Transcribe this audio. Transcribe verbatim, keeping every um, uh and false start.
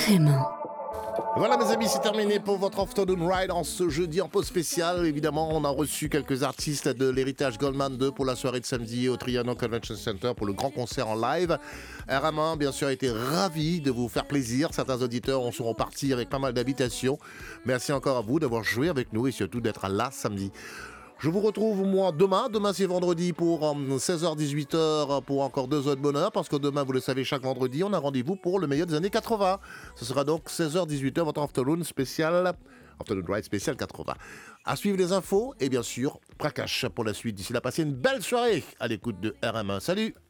R M un. Voilà mes amis, c'est terminé pour votre Afternoon Ride en ce jeudi en pause spéciale. Évidemment, on a reçu quelques artistes de l'Héritage Goldman deux pour la soirée de samedi au Trianon Convention Center pour le grand concert en live. R M un, bien sûr, a été ravi de vous faire plaisir. Certains auditeurs en seront partis avec pas mal d'habitations. Merci encore à vous d'avoir joué avec nous et surtout d'être là samedi. Je vous retrouve moi demain. Demain c'est vendredi pour euh, seize heures dix-huit heures pour encore deux heures de bonheur parce que demain, vous le savez, chaque vendredi, on a rendez-vous pour le meilleur des années quatre-vingts. Ce sera donc seize heures dix-huit heures votre Afternoon spécial, Afternoon Ride spécial quatre-vingts. À suivre les infos et bien sûr, Prakash pour la suite. D'ici là, passez une belle soirée à l'écoute de R M un. Salut!